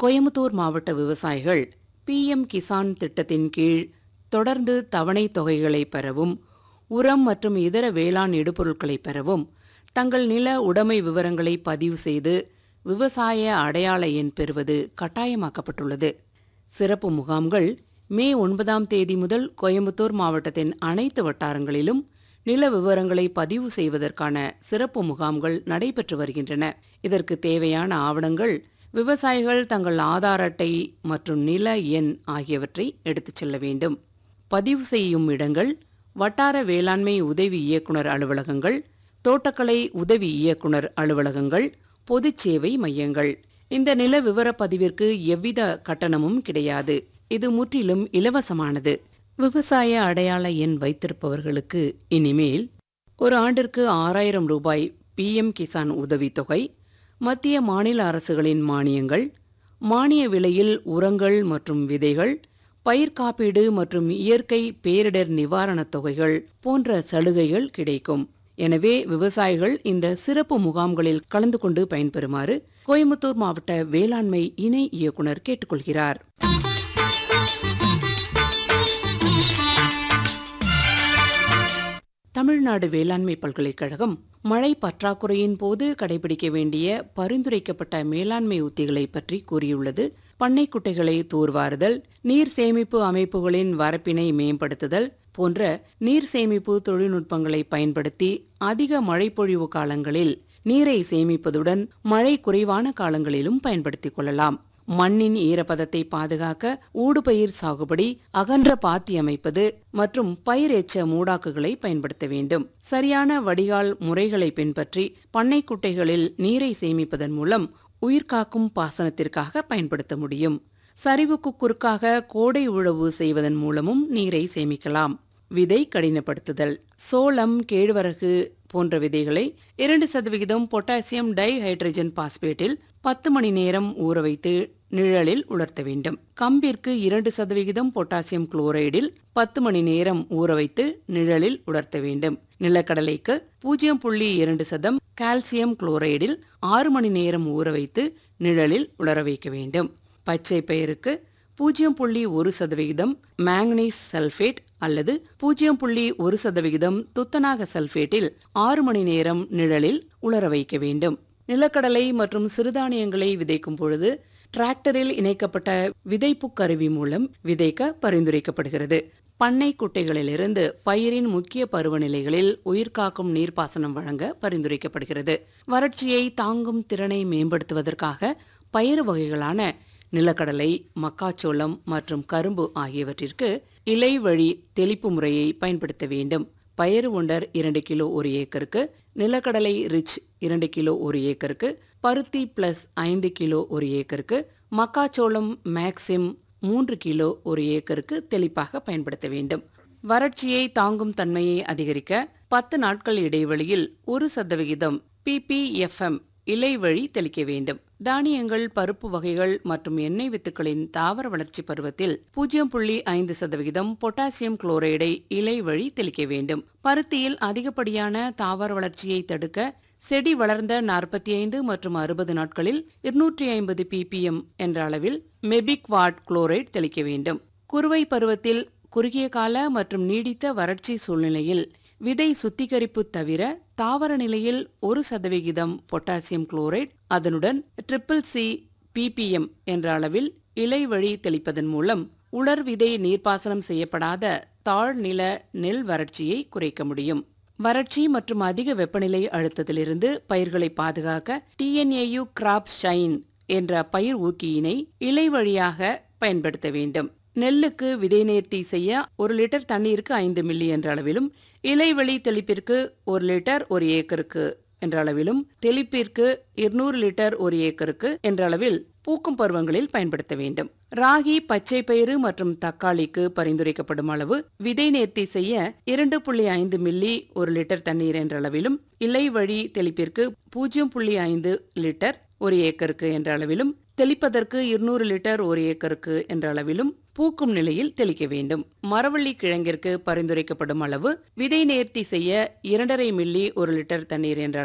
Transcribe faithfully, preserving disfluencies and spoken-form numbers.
கோயம்புத்தூர் மாவட்ட விவசாயிகள் பிஎம் கிசான் திட்டத்தின் கீழ் தொடர்ந்து தவணை தொகைகளை பெறவும், உரம் மற்றும் இதர வேளாண் இடுபொருட்களை பெறவும், தங்கள் நில உடைமை விவரங்களை பதிவு செய்து விவசாய அடையாள எண் பெறுவது கட்டாயமாக்கப்பட்டுள்ளது. சிறப்பு முகாம்கள் மே ஒன்பதாம் தேதி முதல் கோயம்புத்தூர் மாவட்டத்தின் அனைத்து வட்டாரங்களிலும் நில விவரங்களை பதிவு செய்வதற்கான சிறப்பு முகாம்கள் நடைபெற்று வருகின்றன. இதற்கு தேவையான ஆவணங்கள் விவசாயிகள் தங்கள் ஆதார் அட்டை மற்றும் நில எண் ஆகியவற்றை எடுத்துச் செல்ல வேண்டும். பதிவு செய்யும் இடங்கள் வட்டார வேளாண்மை உதவி இயக்குனர் அலுவலகங்கள், தோட்டக்கலை உதவி இயக்குனர் அலுவலகங்கள், பொதுச் சேவை மையங்கள். இந்த நில விவர பதிவிற்கு எவ்வித கட்டணமும் கிடையாது. இது முற்றிலும் இலவசமானது. விவசாய அடையாள எண் வைத்திருப்பவர்களுக்கு இனிமேல் ஒரு ஆண்டிற்கு ஆறாயிரம் ரூபாய் பிஎம் கிசான் உதவித்தொகை, மத்திய மாநில அரசுகளின் மானியங்கள், மானிய விலையில் உரங்கள் மற்றும் விதைகள், பயிர் காப்பீடு மற்றும் இயற்கை பேரிடர் நிவாரணத் தொகைகள் போன்ற சலுகைகள் கிடைக்கும். எனவே விவசாயிகள் இந்த சிறப்பு முகாம்களில் கலந்து கொண்டு பயன்பெறுமாறு கோயம்புத்தூர் மாவட்ட வேளாண்மை இணை இயக்குனர் கேட்டுக்கொள்கிறார். தமிழ்நாடு வேளாண்மை பல்கலைக்கழகம் மழை பற்றாக்குறையின் போது கடைபிடிக்க வேண்டிய பரிந்துரைக்கப்பட்ட மேலாண்மை உத்திகளை பற்றி கூறியுள்ளது. பண்ணை குட்டைகளை தூர்வாறுதல், நீர் சேமிப்பு அமைப்புகளின் வரப்பினை மேம்படுத்துதல் போன்ற நீர் சேமிப்பு தொழில்நுட்பங்களை பயன்படுத்தி அதிக மழைப்பொழிவு காலங்களில் நீரை சேமிப்பதுடன் மழை குறைவான காலங்களிலும் பயன்படுத்திக் கொள்ளலாம். மண்ணின் ஈரப்பதத்தை பாதுகாக்க ஊடுபயிர் சாகுபடி, அகன்ற பாத்தி அமைப்பது மற்றும் பயிர் எச்ச மூடாக்குகளை பயன்படுத்த வேண்டும். சரியான வடிகால் முறைகளை பின்பற்றி பண்ணை குட்டைகளில் நீரை சேமிப்பதன் மூலம் உயிர்காக்கும் பாசனத்திற்காக பயன்படுத்த முடியும். சரிவுக்கு குறுக்காக கோடை உழவு செய்வதன் மூலமும் நீரை சேமிக்கலாம். விதை கடினப்படுத்துதல். சோளம், கேழ்வரகு போன்ற விதைகளை இரண்டு சதவிகிதம் பொட்டாசியம் டைஹைட்ரஜன் பாஸ்பேட்டில் பத்து மணி நேரம் ஊற வைத்து நிழலில் உலர்த்த வேண்டும். கம்பிற்கு இரண்டு சதவிகிதம் பொட்டாசியம் குளோரைடில் பத்து மணி நேரம் ஊற வைத்து நிழலில் உலர்த்த வேண்டும். நிலக்கடலைக்கு பூஜ்ஜியம் புள்ளி இரண்டு சதம் கால்சியம் குளோரைடில் ஆறு மணி நேரம் ஊற வைத்து நிழலில் உலர வைக்க வேண்டும். பச்சை பயிருக்கு பூஜ்ஜியம் புள்ளி ஒரு சதவிகிதம் மேங்கனீஸ் சல்பேட் அல்லது பூஜ்ஜியம் புள்ளி ஒரு சதவிகிதம் துத்தநாக சல்பேட்டில் ஆறு மணி நேரம் நிழலில் உலர வைக்க வேண்டும். நிலக்கடலை மற்றும் சிறுதானியங்களை விதைக்கும் பொழுது டிராக்டரில் இணைக்கப்பட்ட விதைப்பு கருவி மூலம் விதைக்க பரிந்துரைக்கப்படுகிறது. பண்ணை குட்டைகளிலிருந்து பயிரின் முக்கிய பருவநிலைகளில் உயிர்காக்கும் நீர்ப்பாசனம் வழங்க பரிந்துரைக்கப்படுகிறது. வறட்சியை தாங்கும் திறனை மேம்படுத்துவதற்காக பயிர் வகைகளான நிலக்கடலை, மக்காச்சோளம் மற்றும் கரும்பு ஆகியவற்றிற்கு இலை வழி தெளிப்பு முறையை பயன்படுத்த வேண்டும். பயறு ஒண்டர் இரண்டு கிலோ ஒரு ஏக்கருக்கு, நிலக்கடலை ரிச் இரண்டு கிலோ ஒரு ஏக்கருக்கு, பருத்தி பிளஸ் ஐந்து கிலோ ஒரு ஏக்கருக்கு, மக்காச்சோளம் மேக்சிம் மூன்று கிலோ ஒரு ஏக்கருக்கு தெளிப்பாக பயன்படுத்த வேண்டும். வறட்சியை தாங்கும் தன்மையை அதிகரிக்க பத்து நாட்கள் இடைவெளியில் ஒரு சதவிகிதம் பிபிஎஃப்எம் இலை வழி தெளிக்க வேண்டும். தானியங்கள், பருப்பு வகைகள் மற்றும் எண்ணெய் வித்துக்களின் தாவர வளர்ச்சி பருவத்தில் பூஜ்ஜியம் புள்ளி ஐந்து சதவிகிதம் பொட்டாசியம் குளோரைடை இலை வழி தெளிக்க வேண்டும். பருத்தியில் அதிகப்படியான தாவர வளர்ச்சியை தடுக்க செடி வளர்ந்த நாற்பத்தி ஐந்து மற்றும் அறுபது நாட்களில் இருநூற்றி ஐம்பது பிபிஎம் என்ற அளவில் மெபிக்வாட் குளோரைடு தெளிக்க வேண்டும். குறுவை பருவத்தில் குறுகிய கால மற்றும் நீடித்த வறட்சி சூழ்நிலையில் விதை சுத்திகரிப்பு தவிர தாவர நிலையில் ஒரு சதவிகிதம் பொட்டாசியம் குளோரைடு அதனுடன் ட்ரிபிள் சி பிபிஎம் என்ற அளவில் இலை வழி தெளிப்பதன் மூலம் உலர் விதை நீர்ப்பாசனம் செய்யப்படாத தாழ்நில நெல் வறட்சியை குறைக்க முடியும். வறட்சி மற்றும் அதிக வெப்பநிலை அழுத்தத்திலிருந்து பயிர்களை பாதுகாக்க டிஎன்ஏயு கிராப் ஷைன் என்ற பயிர் ஊக்கியினை இலை வழியாக பயன்படுத்த வேண்டும். நெல்லுக்கு விதை நேர்த்தி செய்ய ஒரு லிட்டர் தண்ணீருக்கு ஐந்து மில்லி என்ற அளவிலும், இலைவெளி தெளிப்பிற்கு ஒரு லிட்டர் ஒரு ஏக்கருக்கு என்ற அளவிலும், தெளிப்பிற்கு இருநூறு லிட்டர் ஒரு ஏக்கருக்கு என்ற அளவில் பூக்கும் பருவங்களில் பயன்படுத்த வேண்டும். ராகி, பச்சை பயிறு மற்றும் தக்காளிக்கு பரிந்துரைக்கப்படும் அளவு விதை நேர்த்தி செய்ய இரண்டு புள்ளி ஐந்து மில்லி ஒரு லிட்டர் தண்ணீர் என்ற அளவிலும், இலை வழி தெளிப்பிற்கு பூஜ்ஜியம் புள்ளி ஐந்து லிட்டர் ஒரு ஏக்கருக்கு என்ற அளவிலும், தெளிப்பதற்கு இருநூறு லிட்டர் ஒரு ஏக்கருக்கு என்ற அளவிலும் பூக்கும் நிலையில் தெளிக்க வேண்டும். மரவள்ளி கிழங்கிற்கு பரிந்துரைக்கப்படும் அளவு விதை நேர்த்தி செய்ய இரண்டரை மில்லி ஒரு லிட்டர் தண்ணீர் என்ற